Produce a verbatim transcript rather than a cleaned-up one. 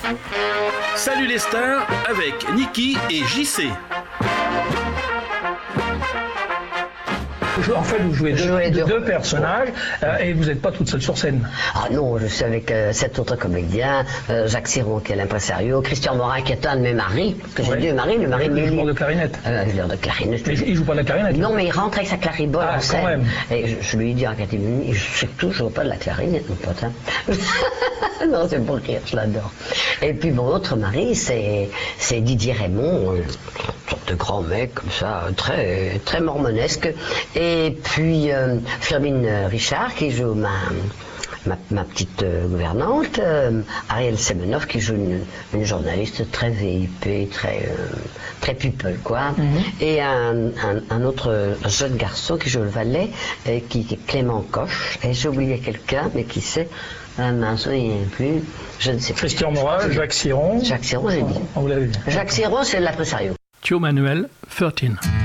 Salut les stars avec Niki et J C. En fait, vous jouez deux, jouez deux, deux, deux personnages euh, et vous n'êtes pas toute seule sur scène. Ah non, je suis avec euh, sept autres comédiens, euh, Jacques Siron qui est l'impresario, Christian Morin qui est un de mes maris, parce que j'ai Ouais. deux maris, le mari de Il Nelly. joue de clarinette. Euh, il joue de clarinette. Mais il joue pas de la clarinette. Non, mais il rentre avec sa claribole Ah, en quand scène. même. Et je, je lui ai dit en catégorie, surtout, je ne joue pas de la clarinette, mon pote. Hein. Non, c'est pour rire, je l'adore. Et puis mon autre mari, c'est c'est Didier Raymond, une sorte de grand mec comme ça, très très mormonesque. Et puis euh, Firmine Richard qui joue ma ma, ma petite euh, gouvernante, euh, Ariel Semenov qui joue une, une journaliste très V I P, très euh, très people quoi. Mm-hmm. Et un, un, un autre jeune garçon qui joue le valet, et qui, qui est Clément Coche. Et j'ai oublié quelqu'un, mais qui sait. Ah mince, il n'y a plus, je ne sais plus. Christian Morin, Jacques Siron. Jacques Siron, j'ai dit. On vous l'avez dit. Jacques Siron, c'est l'impresario. Thio Manuel, treize.